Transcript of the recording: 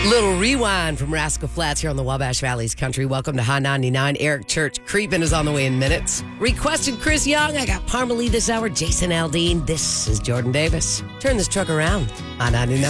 Little rewind from Rascal Flats here on the Wabash Valley's Country. Welcome to High 99. Eric Church Creepin' is on the way in minutes. Requested Chris Young. I got Parmalee this hour. Jason Aldean. This is Jordan Davis. Turn this truck around. High 99.